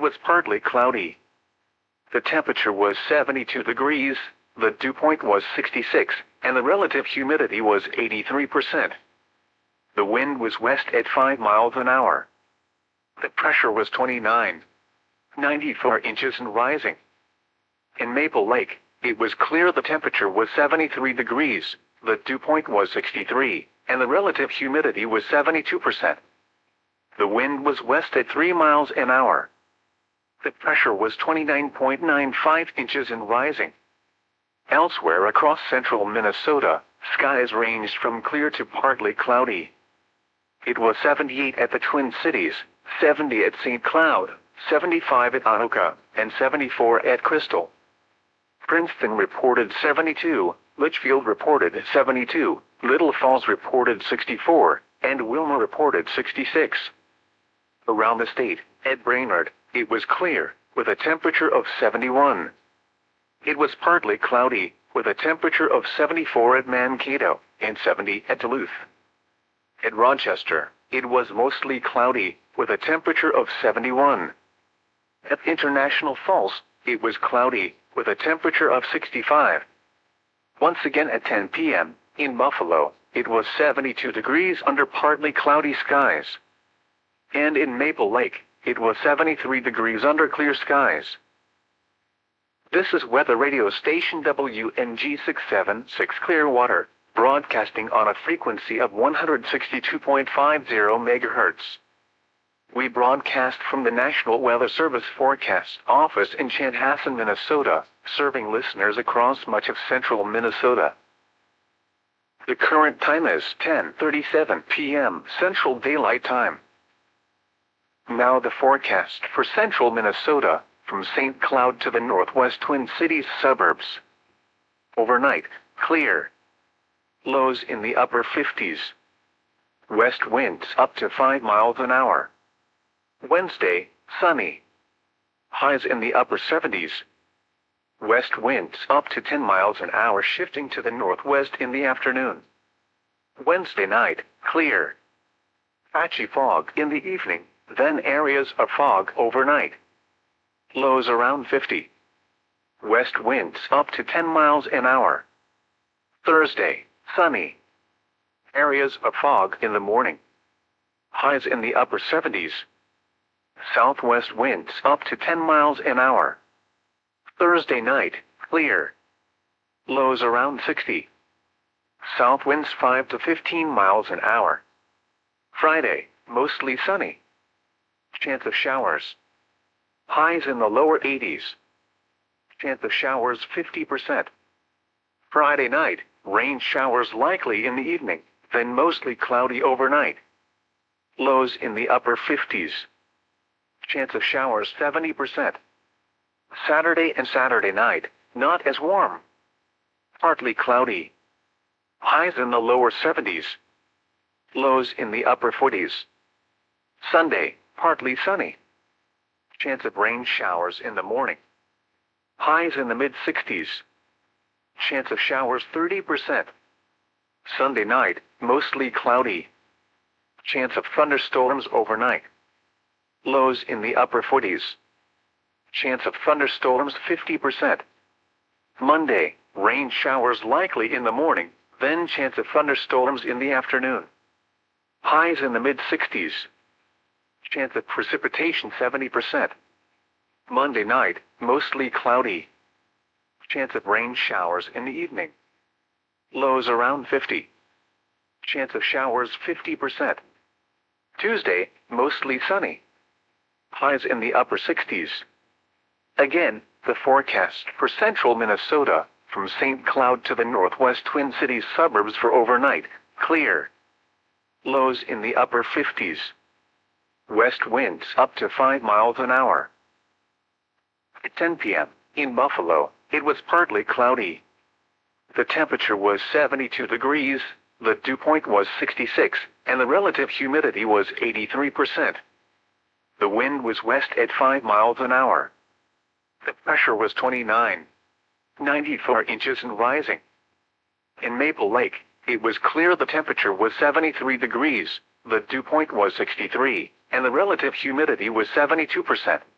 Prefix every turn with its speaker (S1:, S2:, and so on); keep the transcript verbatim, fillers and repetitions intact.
S1: was partly cloudy. The temperature was seventy-two degrees, the dew point was sixty-six, and the relative humidity was eighty-three percent. The wind was west at five miles an hour. The pressure was twenty-nine point nine four inches and rising. In Maple Lake, it was clear. The temperature was seventy-three degrees, the dew point was sixty-three, and the relative humidity was seventy-two percent. The wind was west at three miles an hour. The pressure was twenty-nine point nine five inches and rising. Elsewhere across central Minnesota, skies ranged from clear to partly cloudy. It was seventy-eight at the Twin Cities, seventy at Saint Cloud, seventy-five at Anoka, and seventy-four at Crystal. Princeton reported seventy-two, Litchfield reported seventy-two, Little Falls reported sixty-four, and Wilmer reported sixty-six. Around the state, at Brainerd, it was clear, with a temperature of seventy-one. It was partly cloudy, with a temperature of seventy-four at Mankato, and seventy at Duluth. At Rochester, it was mostly cloudy, with a temperature of seventy-one. At International Falls, it was cloudy, with a temperature of sixty-five. Once again at ten p m, in Buffalo, it was seventy-two degrees under partly cloudy skies. And in Maple Lake, it was seventy-three degrees under clear skies. This is weather radio station W N G six seven six Clearwater, broadcasting on a frequency of one hundred sixty-two point five zero megahertz. We broadcast from the National Weather Service Forecast Office in Chanhassen, Minnesota, serving listeners across much of central Minnesota. The current time is ten thirty-seven p m Central Daylight Time. Now the forecast for central Minnesota, from Saint Cloud to the northwest Twin Cities suburbs. Overnight, clear. Lows in the upper fifties. West winds up to five miles an hour. Wednesday, sunny. Highs in the upper seventies. West winds up to ten miles an hour, shifting to the northwest in the afternoon. Wednesday night, clear. Patchy fog in the evening, then areas of fog overnight. Lows around fifty. West winds up to ten miles an hour. Thursday, sunny. Areas of fog in the morning. Highs in the upper seventies. Southwest winds up to ten miles an hour. Thursday night, clear. Lows around sixty. South winds five to fifteen miles an hour. Friday, mostly sunny. Chance of showers. Highs in the lower eighties. Chance of showers fifty percent. Friday night, rain showers likely in the evening, then mostly cloudy overnight. Lows in the upper fifties. Chance of showers seventy percent. Saturday and Saturday night, not as warm. Partly cloudy. Highs in the lower seventies. Lows in the upper forties. Sunday, partly sunny. Chance of rain showers in the morning. Highs in the mid sixties. Chance of showers thirty percent. Sunday night, mostly cloudy. Chance of thunderstorms overnight. Lows in the upper forties. Chance of thunderstorms fifty percent. Monday, rain showers likely in the morning, then chance of thunderstorms in the afternoon. Highs in the mid sixties. Chance of precipitation seventy percent. Monday night, mostly cloudy. Chance of rain showers in the evening. Lows around fifty. Chance of showers fifty percent. Tuesday, mostly sunny. Highs in the upper sixties. Again, the forecast for central Minnesota, from Saint Cloud to the northwest Twin Cities suburbs for overnight, clear. Lows in the upper fifties. West winds up to five miles an hour. At ten p m, in Buffalo, it was partly cloudy. The temperature was seventy-two degrees, the dew point was sixty-six, and the relative humidity was eighty-three percent. The wind was west at five miles an hour. The pressure was twenty-nine point nine four inches and rising. In Maple Lake, it was clear. The temperature was seventy-three degrees, the dew point was sixty-three, and the relative humidity was seventy-two percent.